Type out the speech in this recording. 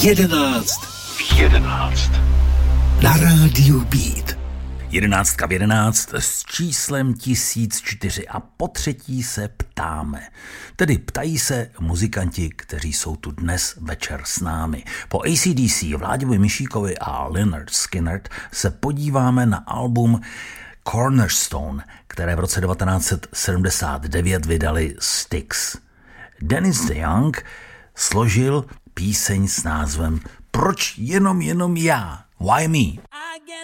11. V 11. Na rádiu Beat. 11 v 11 s číslem 1004 a po třetí se ptáme. Tedy ptají se muzikanti, kteří jsou tu dnes večer s námi. Po AC/DC, Vláďovi Mišíkovi a Lynyrd Skynyrd se podíváme na album Cornerstone, které v roce 1979 vydali Styx. Dennis DeYoung složil píseň s názvem Proč jenom já? Why me?